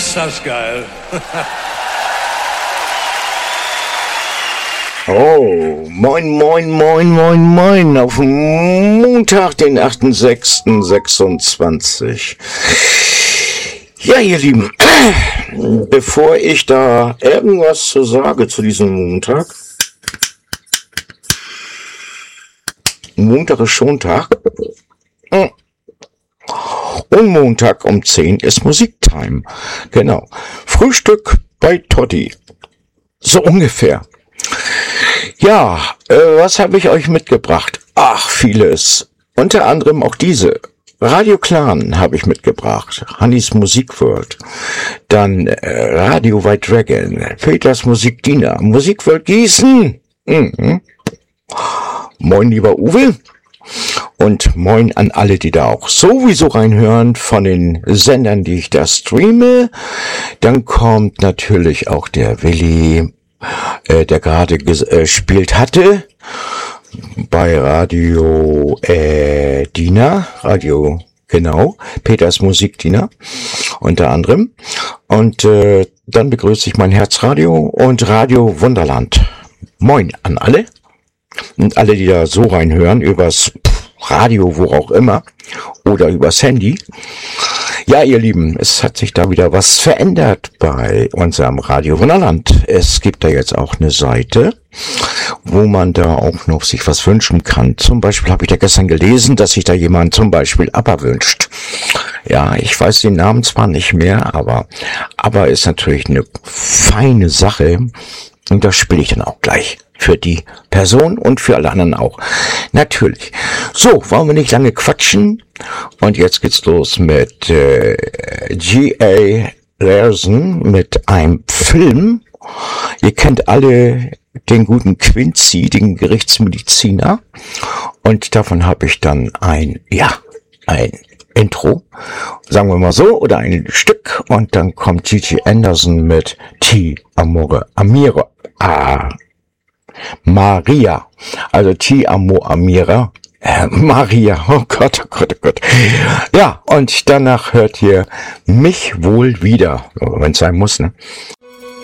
Ist das geil. Oh, moin, moin, moin, moin, moin, auf Montag, den 8.6.26. Ja, ihr Lieben, bevor ich da irgendwas zu sage zu diesem Montag, Montag ist Schontag, und Montag um 10 ist Musiktime. Genau. Frühstück bei Totti. So ungefähr. Ja, was habe ich euch mitgebracht? Ach, vieles. Unter anderem auch diese. Radio Clan habe ich mitgebracht. Hannis Musikworld. Dann Radio White Dragon. Peters Musikdiener. Musikworld Gießen. Moin, lieber Uwe. Und moin an alle, die da auch sowieso reinhören von den Sendern, die ich da streame. Dann kommt natürlich auch der Willi, der gerade gespielt hatte bei Radio Diener, Radio, genau, Peters Musikdiener unter anderem. Und dann begrüße ich mein Herzradio und Radio Wunderland. Moin an alle. Und alle, die da so reinhören, übers Radio, wo auch immer, oder übers Handy. Ja, ihr Lieben, es hat sich da wieder was verändert bei unserem Radio Wunderland. Es gibt da jetzt auch eine Seite, wo man da auch noch sich was wünschen kann. Zum Beispiel habe ich da gestern gelesen, dass sich da jemand zum Beispiel ABBA wünscht. Ja, ich weiß den Namen zwar nicht mehr, aber ABBA ist natürlich eine feine Sache. Und das spiele ich dann auch gleich. Für die Person und für alle anderen auch. Natürlich. So, wollen wir nicht lange quatschen. Und jetzt geht's los mit G.A. Larson mit einem Film. Ihr kennt alle den guten Quincy, den Gerichtsmediziner. Und davon habe ich dann ein Intro, sagen wir mal so, oder ein Stück. Und dann kommt Gigi Anderson mit Ti Amore Amira. Maria, also Ti Amo Amira, Maria, oh Gott, oh Gott, oh Gott. Ja, und danach hört ihr mich wohl wieder, wenn es sein muss, ne?